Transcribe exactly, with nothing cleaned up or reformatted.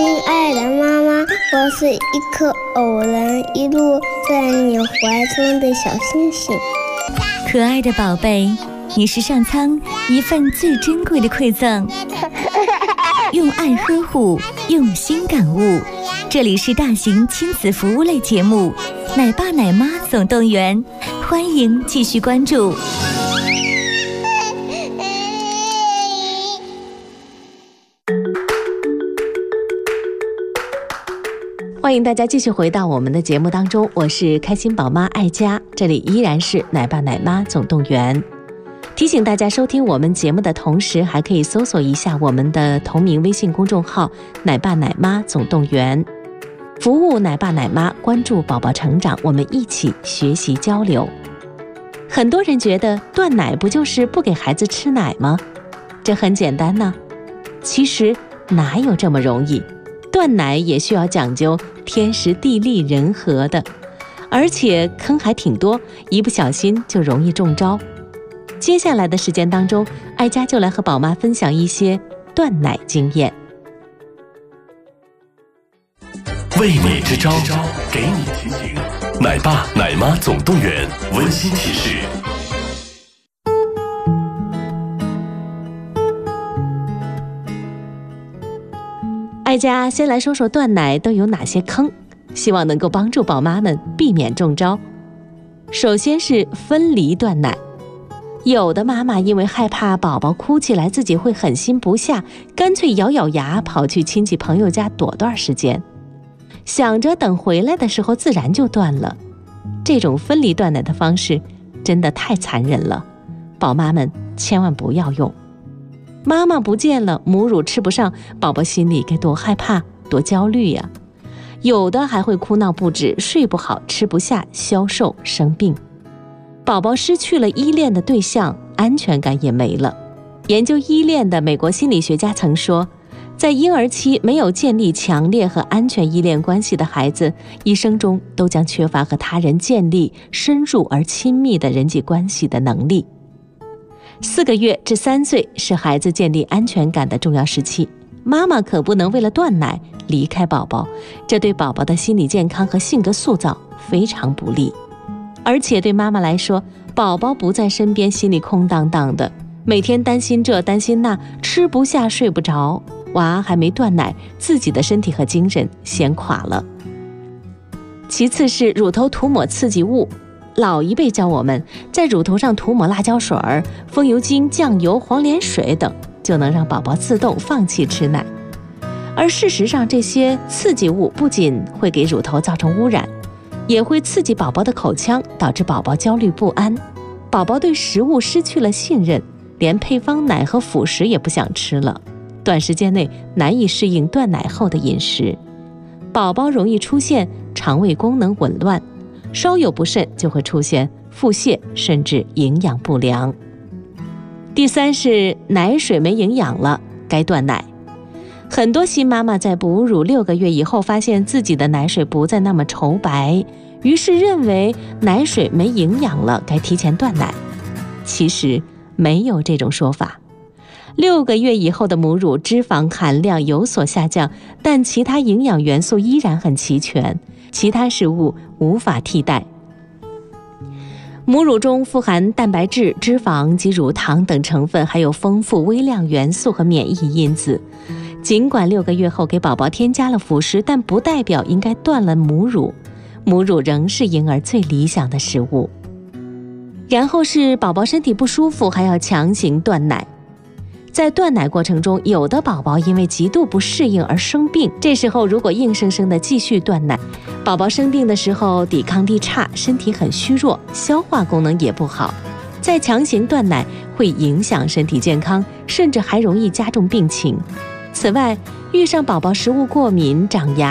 亲爱的妈妈，我是一颗偶然一路在你怀中的小星星。 可爱的宝贝，你是上苍一份最珍贵的馈赠，用爱呵护，用心感悟。这里是大型亲子服务类节目《奶爸奶妈总动员》，欢迎继续关注。 欢迎大家继续回到我们的节目当中，我是开心宝妈爱家，这里依然是奶爸奶妈总动员。提醒大家收听我们节目的同时，还可以搜索一下我们的同名微信公众号奶爸奶妈总动员，服务奶爸奶妈，关注宝宝成长，我们一起学习交流。很多人觉得断奶不就是不给孩子吃奶吗？这很简单呢。其实哪有这么容易？断奶也需要讲究天时地利人和的，而且坑还挺多，一不小心就容易中招。接下来的时间当中，爱家就来和宝妈分享一些断奶经验。 为你支招，给你提醒，奶爸奶妈总动员温馨提示。 爱家先来说说断奶都有哪些坑，希望能够帮助宝妈们避免中招。首先是分离断奶，有的妈妈因为害怕宝宝哭起来自己会狠心不下，干脆咬咬牙跑去亲戚朋友家躲段时间，想着等回来的时候自然就断了。这种分离断奶的方式真的太残忍了，宝妈们千万不要用。妈妈不见了，母乳吃不上，宝宝心里该多害怕多焦虑呀！有的还会哭闹不止，睡不好，吃不下，消瘦生病。宝宝失去了依恋的对象，安全感也没了。研究依恋的美国心理学家曾说，在婴儿期没有建立强烈和安全依恋关系的孩子，一生中都将缺乏和他人建立深入而亲密的人际关系的能力。四个月至三岁是孩子建立安全感的重要时期，妈妈可不能为了断奶离开宝宝，这对宝宝的心理健康和性格塑造非常不利。而且对妈妈来说，宝宝不在身边，心里空荡荡的，每天担心这担心那，吃不下睡不着，娃还没断奶，自己的身体和精神先垮了。其次是乳头涂抹刺激物，老一辈教我们，在乳头上涂抹辣椒水、风油精、酱油、黄连水等，就能让宝宝自动放弃吃奶。而事实上，这些刺激物不仅会给乳头造成污染，也会刺激宝宝的口腔，导致宝宝焦虑不安，宝宝对食物失去了信任，连配方奶和辅食也不想吃了，短时间内难以适应断奶后的饮食，宝宝容易出现肠胃功能紊乱，稍有不慎就会出现腹泻，甚至营养不良。第三是奶水没营养了，该断奶。很多新妈妈在哺乳六个月以后，发现自己的奶水不再那么稠白，于是认为奶水没营养了，该提前断奶。其实没有这种说法。六个月以后的母乳脂肪含量有所下降，但其他营养元素依然很齐全，其他食物无法替代。母乳中富含蛋白质、脂肪及乳糖等成分，还有丰富微量元素和免疫因子。尽管六个月后给宝宝添加了辅食，但不代表应该断了母乳，母乳仍是婴儿最理想的食物。然后是宝宝身体不舒服，还要强行断奶。在断奶过程中，有的宝宝因为极度不适应而生病，这时候如果硬生生的继续断奶，宝宝生病的时候抵抗力差，身体很虚弱，消化功能也不好，再强行断奶会影响身体健康，甚至还容易加重病情。此外，遇上宝宝食物过敏、长牙、